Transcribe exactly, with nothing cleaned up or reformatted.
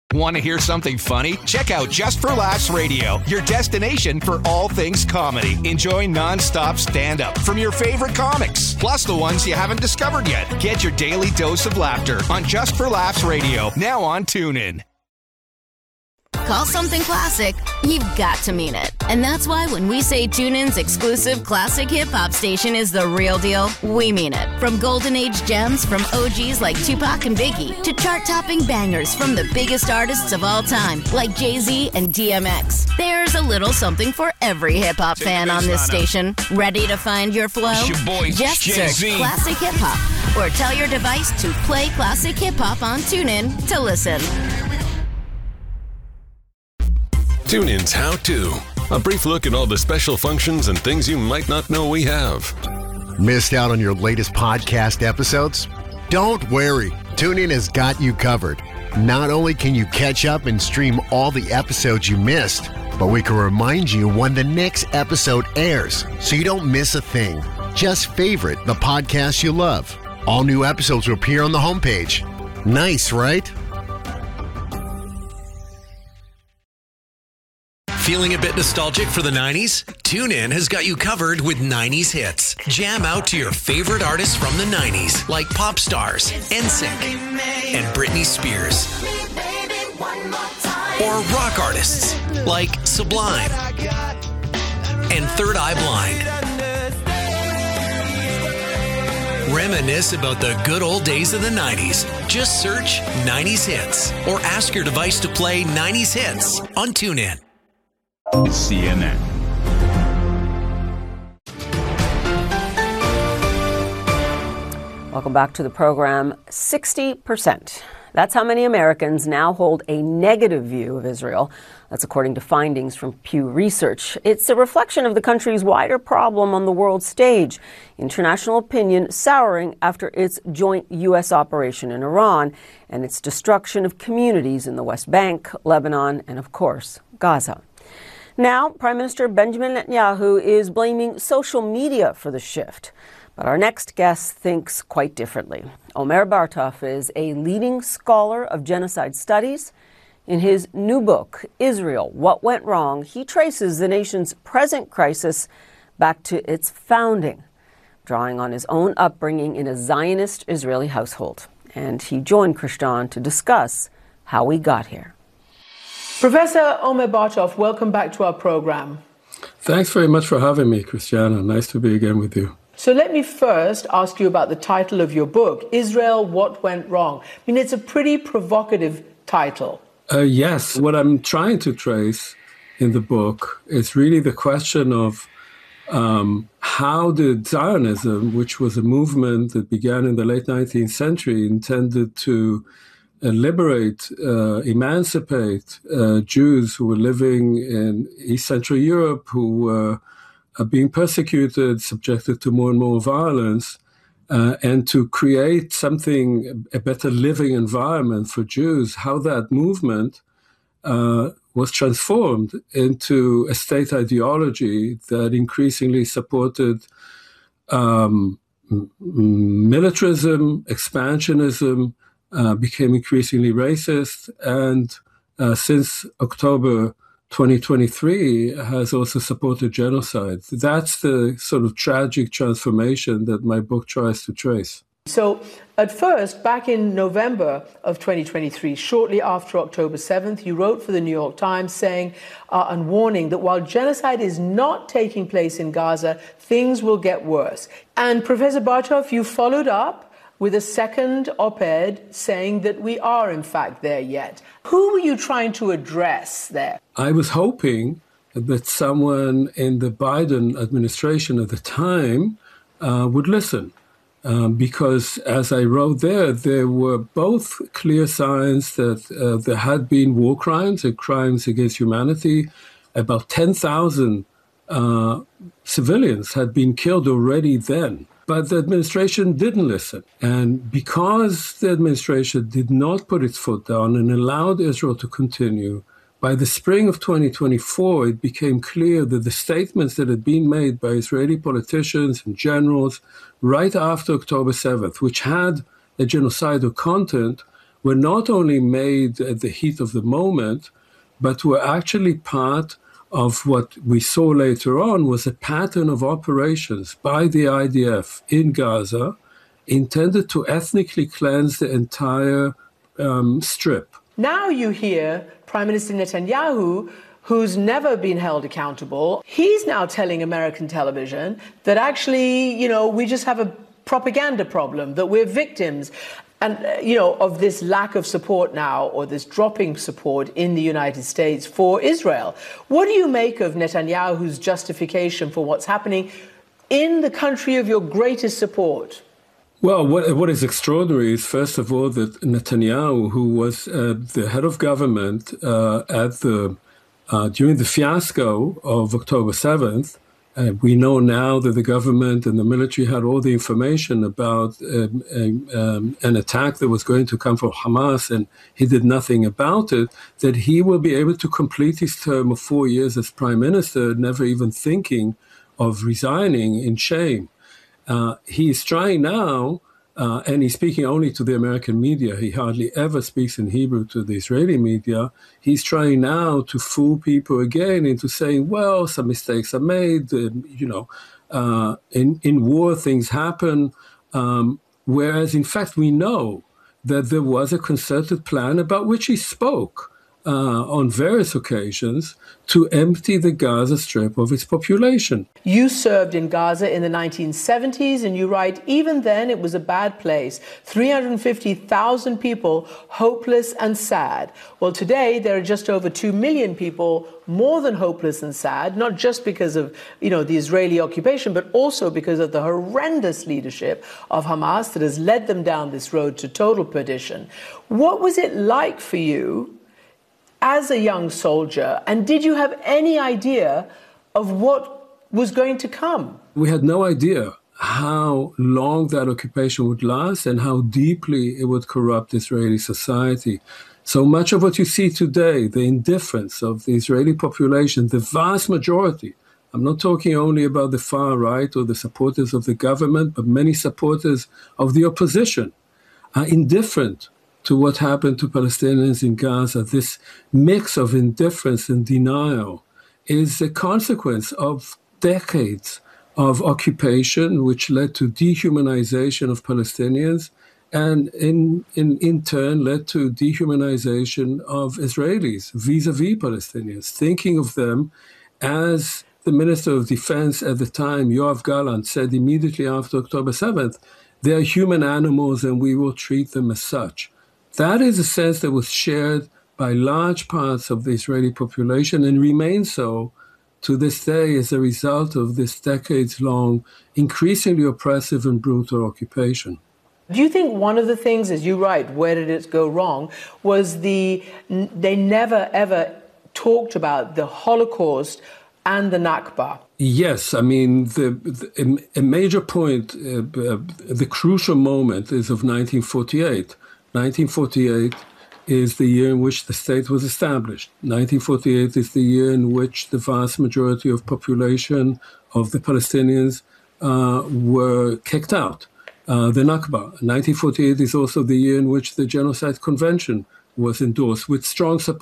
Want to hear something funny? Check out Just for Laughs Radio, your destination for all things comedy. Enjoy non-stop stand-up from your favorite comics, plus the ones you haven't discovered yet. Get your daily dose of laughter on Just for Laughs Radio, now on TuneIn. Call something classic, you've got to mean it. And that's why when we say TuneIn's exclusive classic hip-hop station is the real deal, we mean it. From golden age gems from O Gs like Tupac and Biggie to chart-topping bangers from the biggest artists of all time like Jay-Z and D M X. There's a little something for every hip-hop fan on this station. Ready to find your flow? It's your boy, Just Jay-Z. search Classic Hip-Hop or tell your device to play Classic Hip-Hop on TuneIn to listen. TuneIn's How To. A brief look at all the special functions and things you might not know we have. Missed out on your latest podcast episodes? Don't worry. TuneIn has got you covered. Not only can you catch up and stream all the episodes you missed, but we can remind you when the next episode airs so you don't miss a thing. Just favorite the podcast you love. All new episodes will appear on the homepage. Nice, right? Feeling a bit nostalgic for the nineties? TuneIn has got you covered with nineties hits. Jam out to your favorite artists from the nineties, like pop stars, N Sync, and Britney Spears. Or rock artists, like Sublime and Third Eye Blind. Reminisce about the good old days of the nineties. Just search nineties hits or ask your device to play nineties hits on TuneIn. It's C N N. Welcome back to the program. sixty percent. That's how many Americans now hold a negative view of Israel. That's according to findings from Pew Research. It's a reflection of the country's wider problem on the world stage. International opinion souring after its joint U S operation in Iran and its destruction of communities in the West Bank, Lebanon, and of course, Gaza. Now, Prime Minister Benjamin Netanyahu is blaming social media for the shift. But our next guest thinks quite differently. Omer Bartov is a leading scholar of genocide studies. In his new book, Israel, What Went Wrong, he traces the nation's present crisis back to its founding, drawing on his own upbringing in a Zionist Israeli household. And he joined Christian to discuss how we got here. Professor Omer Bartov, welcome back to our program. Thanks very much for having me, Christiana. Nice to be again with you. So let me first ask you about the title of your book, Israel, What Went Wrong? I mean, it's a pretty provocative title. Uh, yes. What I'm trying to trace in the book is really the question of um, how did Zionism, which was a movement that began in the late nineteenth century, intended to uh, liberate, uh, emancipate uh, Jews who were living in East Central Europe, who were uh, being persecuted, subjected to more and more violence, uh, and to create something, a better living environment for Jews, how that movement uh, was transformed into a state ideology that increasingly supported um, militarism, expansionism, uh, became increasingly racist, and uh, since October twenty twenty-three has also supported genocide. That's the sort of tragic transformation that my book tries to trace. So at first, back in November of twenty twenty-three, shortly after October seventh, you wrote for the New York Times saying uh, and warning that while genocide is not taking place in Gaza, things will get worse. And Professor Bartov, you followed up with a second op-ed saying that we are in fact there yet. Who were you trying to address there? I was hoping that someone in the Biden administration at the time uh, would listen. Um, because, as I wrote there, there were both clear signs that uh, there had been war crimes and crimes against humanity. About ten thousand uh, civilians had been killed already then. But the administration didn't listen. And because the administration did not put its foot down and allowed Israel to continue, by the spring of twenty twenty-four, it became clear that the statements that had been made by Israeli politicians and generals right after October seventh, which had a genocidal content, were not only made at the heat of the moment, but were actually part of what we saw later on was a pattern of operations by the I D F in Gaza intended to ethnically cleanse the entire um, strip. Now you hear Prime Minister Netanyahu, who's never been held accountable, he's now telling American television that actually, you know, we just have a propaganda problem, that we're victims. And, uh, you know, of this lack of support now, or this dropping support in the United States for Israel. What do you make of Netanyahu's justification for what's happening in the country of your greatest support? Well, what, what is extraordinary is, first of all, that Netanyahu, who was uh, the head of government uh, at the uh, during the fiasco of October seventh, Uh, we know now that the government and the military had all the information about um, um, an attack that was going to come from Hamas, and he did nothing about it, that he will be able to complete his term of four years as prime minister, never even thinking of resigning in shame. Uh, he is trying now, uh, and he's speaking only to the American media. He hardly ever speaks in Hebrew to the Israeli media. He's trying now to fool people again into saying, well, some mistakes are made. Uh, you know, uh, in, in war, things happen. Um, whereas, in fact, we know that there was a concerted plan about which he spoke uh, on various occasions to empty the Gaza Strip of its population. You served in Gaza in the nineteen seventies, and you write, even then it was a bad place. three hundred fifty thousand people, hopeless and sad. Well, today there are just over two million people more than hopeless and sad, not just because of, you know, the Israeli occupation, but also because of the horrendous leadership of Hamas that has led them down this road to total perdition. What was it like for you as a young soldier, and did you have any idea of what was going to come? We had no idea how long that occupation would last and how deeply it would corrupt Israeli society. So much of what you see today, the indifference of the Israeli population, the vast majority, I'm not talking only about the far right or the supporters of the government, but many supporters of the opposition, are indifferent to what happened to Palestinians in Gaza. This mix of indifference and denial is a consequence of decades of occupation, which led to dehumanization of Palestinians, and in, in, in turn led to dehumanization of Israelis vis-a-vis Palestinians, thinking of them as the Minister of Defense at the time, Yoav Gallant, said immediately after October seventh, they are human animals and we will treat them as such. That is a sense that was shared by large parts of the Israeli population and remains so to this day as a result of this decades-long, increasingly oppressive and brutal occupation. Do you think one of the things, as you write, where did it go wrong, was the they never, ever talked about the Holocaust and the Nakba? Yes, I mean, the, the, a major point, uh, uh, the crucial moment is of nineteen forty-eight. nineteen forty-eight is the year in which the state was established. nineteen forty-eight is the year in which the vast majority of population of the Palestinians uh, were kicked out. Uh, the Nakba. nineteen forty-eight is also the year in which the Genocide Convention was endorsed with strong support